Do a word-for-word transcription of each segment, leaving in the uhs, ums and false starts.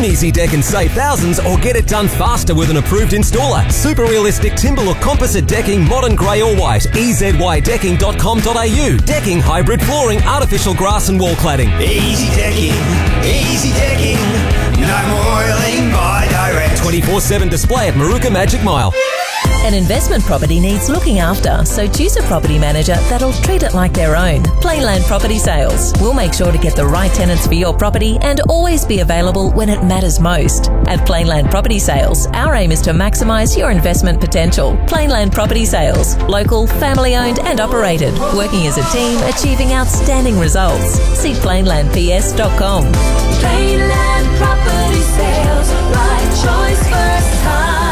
Phone Easy Deck and save thousands, or get it done faster with an approved installer. Super realistic timber or composite decking, modern grey or white. e z y decking dot com dot a u. Decking, hybrid flooring, artificial grass and wall cladding. Easy Decking, Easy Decking. No more oiling by direct. twenty-four seven display at Maruka Magic Mile. An investment property needs looking after, so choose a property manager that'll treat it like their own. Plainland Property Sales. We'll make sure to get the right tenants for your property and always be available when it matters most. At Plainland Property Sales, our aim is to maximise your investment potential. Plainland Property Sales. Local, family owned and operated. Working as a team, achieving outstanding results. See plainland p s dot com. Plainland Property Sales. Right choice first time.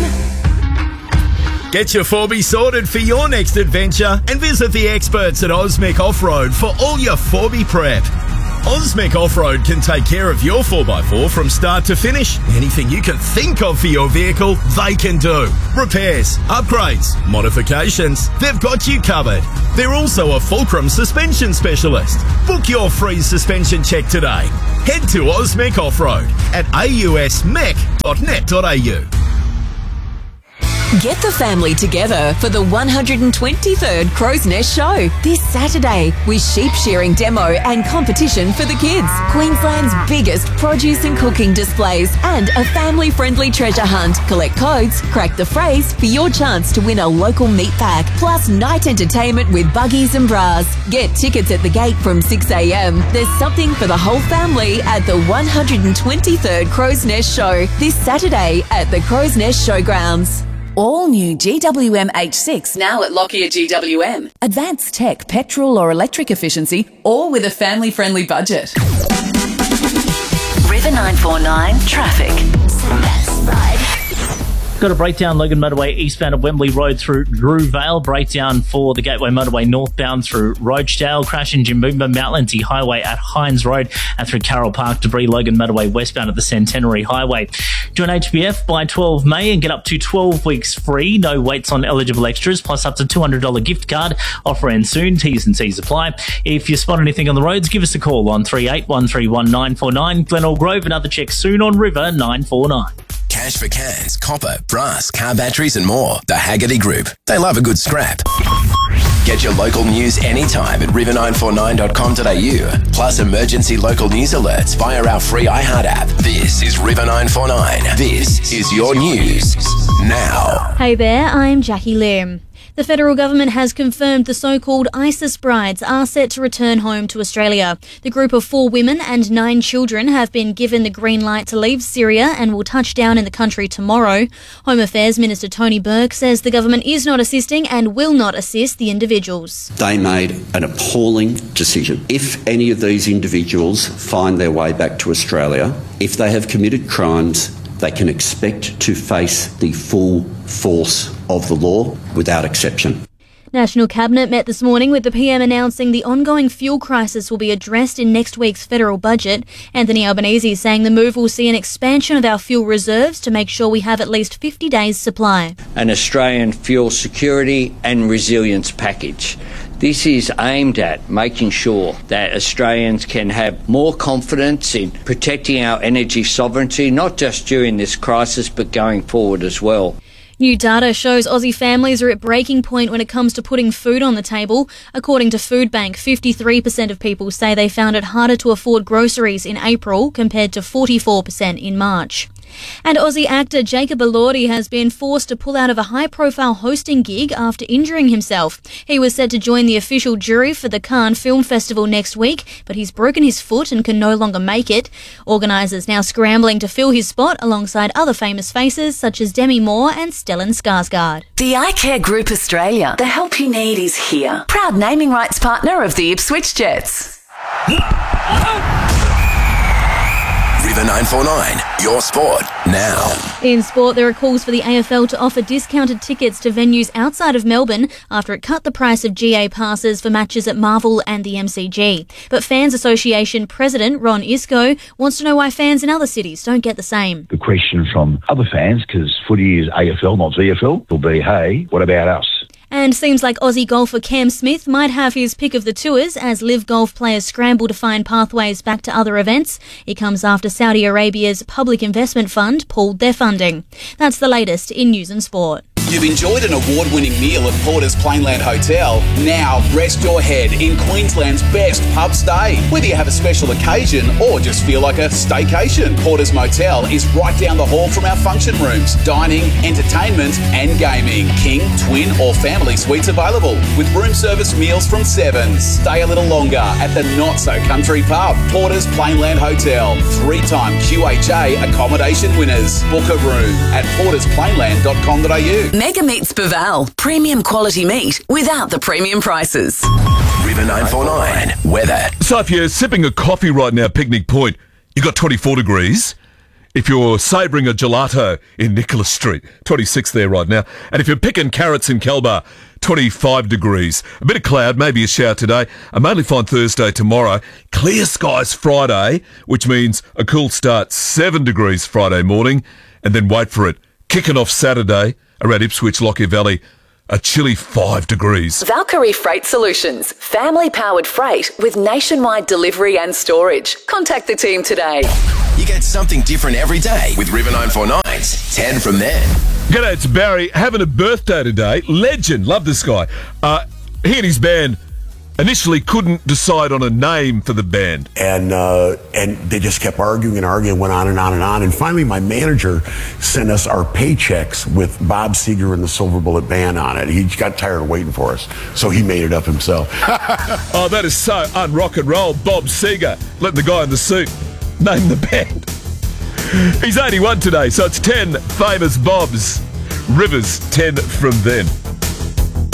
Get your four B sorted for your next adventure and visit the experts at Osmec Off-Road for all your four B prep. Osmec Off-Road can take care of your four by four from start to finish. Anything you can think of for your vehicle, they can do. Repairs, upgrades, modifications, they've got you covered. They're also a Fulcrum suspension specialist. Book your free suspension check today. Head to Osmec Off-Road at a u s mec dot net dot a u. Get the family together for the one hundred twenty-third Crow's Nest Show this Saturday with sheep shearing demo and competition for the kids, Queensland's biggest produce and cooking displays, and a family-friendly treasure hunt. Collect codes, crack the phrase for your chance to win a local meat pack, plus night entertainment with buggies and bras. Get tickets at the gate from six a m. There's something for the whole family at the one hundred twenty-third Crow's Nest Show this Saturday at the Crow's Nest Showgrounds. All new G W M H six now at Lockyer G W M. Advanced tech, petrol or electric efficiency, all with a family-friendly budget. River nine four nine traffic. Got a breakdown Logan Motorway eastbound at Wembley Road through Drew Vale. Breakdown for the Gateway Motorway northbound through Rochedale. Crash in Jimboomba Moutlanty Highway at Hines Road and through Carroll Park. Debris Logan Motorway westbound at the Centenary Highway. Join H B F by twelve May and get up to twelve weeks free. No waits on eligible extras, plus up to two hundred dollars gift card. Offer ends soon. T's and C's apply. If you spot anything on the roads, give us a call on three eight one three one nine four nine. Glenelg Grove, another check soon on River nine four nine. Cash for cans, copper, brass, car batteries and more. The Haggerty Group. They love a good scrap. Get your local news anytime at river nine four nine dot com dot a u. Plus emergency local news alerts via our free iHeart app. This is River nine four nine. This is your news now. Hey there, I'm Jackie Lim. The federal government has confirmed the so-called ISIS brides are set to return home to Australia. The group of four women and nine children have been given the green light to leave Syria and will touch down in the country tomorrow. Home Affairs Minister Tony Burke says the government is not assisting and will not assist the individuals. They made an appalling decision. If any of these individuals find their way back to Australia, if they have committed crimes, they can expect to face the full force of the law without exception. National Cabinet met this morning with the P M announcing the ongoing fuel crisis will be addressed in next week's federal budget. Anthony Albanese saying the move will see an expansion of our fuel reserves to make sure we have at least fifty days' supply. An Australian fuel security and resilience package. This is aimed at making sure that Australians can have more confidence in protecting our energy sovereignty, not just during this crisis, but going forward as well. New data shows Aussie families are at breaking point when it comes to putting food on the table. According to Foodbank, fifty-three percent of people say they found it harder to afford groceries in April compared to forty-four percent in March. And Aussie actor Jacob Elordi has been forced to pull out of a high-profile hosting gig after injuring himself. He was set to join the official jury for the Cannes Film Festival next week, but he's broken his foot and can no longer make it. Organisers now scrambling to fill his spot alongside other famous faces such as Demi Moore and Stellan Skarsgård. The iCare Group Australia. The help you need is here. Proud naming rights partner of the Ipswich Jets. River nine four nine, your sport now. In sport, there are calls for the A F L to offer discounted tickets to venues outside of Melbourne after it cut the price of G A passes for matches at Marvel and the M C G. But Fans Association President Ron Isco wants to know why fans in other cities don't get the same. The question from other fans, because footy is A F L, not V F L, will be, hey, what about us? And seems like Aussie golfer Cam Smith might have his pick of the tours as live golf players scramble to find pathways back to other events. It comes after Saudi Arabia's public investment fund pulled their funding. That's the latest in news and sport. You've enjoyed an award-winning meal at Porter's Plainland Hotel. Now rest your head in Queensland's best pub stay. Whether you have a special occasion or just feel like a staycation, Porter's Motel is right down the hall from our function rooms, dining, entertainment and gaming. King, twin or family suites available with room service meals from Sevens. Stay a little longer at the not-so-country pub, Porter's Plainland Hotel. Three-time Q H A accommodation winners. Book a room at porters plainland dot com dot a u. Mega Meats Baval. Premium quality meat without the premium prices. River nine four nine. Weather. So if you're sipping a coffee right now, Picnic Point, you've got twenty-four degrees. If you're savouring a gelato in Nicholas Street, twenty-six there right now. And if you're picking carrots in Kelbar, twenty-five degrees. A bit of cloud, maybe a shower today. A mainly fine Thursday tomorrow. Clear skies Friday, which means a cool start, seven degrees Friday morning. And then wait for it. Kicking off Saturday around Ipswich, Lockyer Valley, a chilly five degrees. Valkyrie Freight Solutions. Family-powered freight with nationwide delivery and storage. Contact the team today. You get something different every day with River nine four nine's ten from then. G'day, it's Barry, having a birthday today. Legend, love this guy. Uh, he and his band initially couldn't decide on a name for the band. And uh, and they just kept arguing and arguing, went on and on and on. And finally, my manager sent us our paychecks with Bob Seger and the Silver Bullet Band on it. He got tired of waiting for us, so he made it up himself. Oh, that is so un-rock and roll. Bob Seger, letting the guy in the suit name the band. He's eighty-one today, so it's ten famous Bobs. Rivers, ten from then.